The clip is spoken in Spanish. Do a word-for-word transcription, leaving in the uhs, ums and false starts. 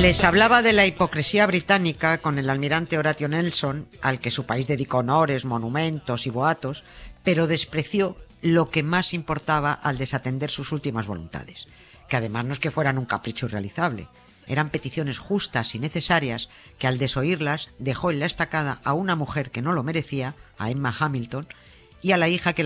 Les hablaba de la hipocresía británica con el almirante Horatio Nelson, al que su país dedicó honores, monumentos y boatos, pero despreció lo que más importaba al desatender sus últimas voluntades, que además no es que fueran un capricho irrealizable, eran peticiones justas y necesarias que al desoírlas dejó en la estacada a una mujer que no lo merecía, a Emma Hamilton, y a la hija que